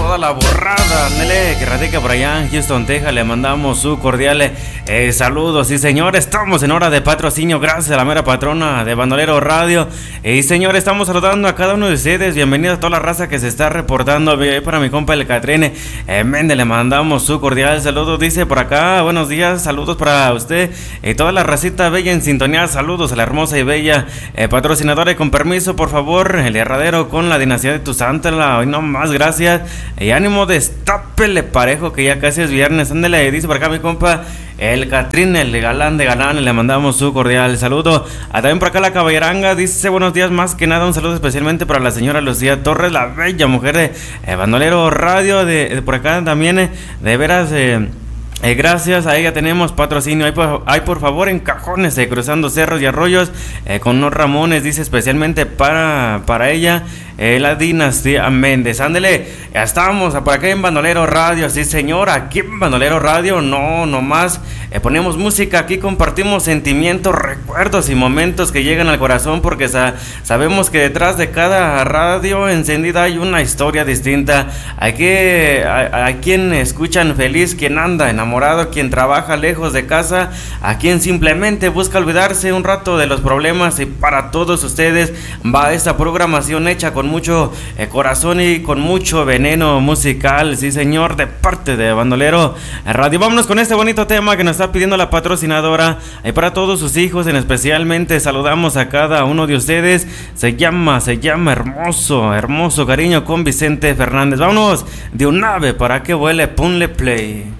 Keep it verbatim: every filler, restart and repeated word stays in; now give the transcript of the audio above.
toda la borrada, Nele, que radica por allá en Houston, Texas. Le mandamos su cordial eh, saludos. Y señores, estamos en hora de patrocinio, gracias a la mera patrona de Bandolero Radio. Y señores, estamos saludando a cada uno de ustedes. Bienvenidos a toda la raza que se está reportando. Para mi compa el Catrine eh, Méndez, le mandamos su cordial saludo. Dice por acá, buenos días, saludos para usted y eh, toda la racita bella en sintonía. Saludos a la hermosa y bella eh, patrocinadora. Y con permiso, por favor, el herradero con la dinastía de tu santa. Hoy no más, gracias. Y ánimo, destápele parejo, que ya casi es viernes. Ándele, dice por acá mi compa el Catrín, el galán de galán. Le mandamos su cordial saludo. A también por acá la caballeranga dice buenos días, más que nada un saludo especialmente para la señora Lucía Torres, la bella mujer de eh, Bandolero Radio. De, de por acá también, eh, de veras, eh, Eh, gracias a ella tenemos patrocinio. Hay por, hay por favor en cajones, eh, cruzando cerros y arroyos, eh, con los Ramones, dice especialmente para, para ella, eh, la dinastía Méndez. Ándele, ya estamos por acá en Bandolero Radio. Sí señor, aquí en Bandolero Radio no, no más, eh, ponemos música, aquí compartimos sentimientos, recuerdos y momentos que llegan al corazón, porque sa- sabemos que detrás de cada radio encendida hay una historia distinta. Hay que, a, a quien escuchan feliz, quien anda enamorado, quien trabaja lejos de casa, a quien simplemente busca olvidarse un rato de los problemas. Y para todos ustedes va esta programación hecha con mucho eh, corazón y con mucho veneno musical, sí señor, de parte de Bandolero Radio. Vámonos con este bonito tema que nos está pidiendo la patrocinadora, y para todos sus hijos en especialmente saludamos a cada uno de ustedes. Se llama, se llama Hermoso, Hermoso Cariño con Vicente Fernández. Vámonos de un ave para que vuele, ponle play.